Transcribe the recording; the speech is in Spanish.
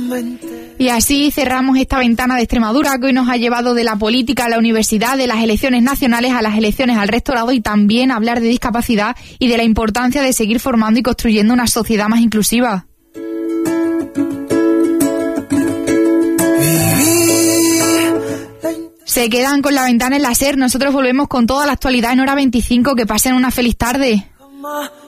Y así cerramos esta ventana de Extremadura que hoy nos ha llevado de la política a la universidad, de las elecciones nacionales a las elecciones al rectorado y también a hablar de discapacidad y de la importancia de seguir formando y construyendo una sociedad más inclusiva. Se quedan con la ventana en la SER. Nosotros volvemos con toda la actualidad en hora 25. Que pasen una feliz tarde.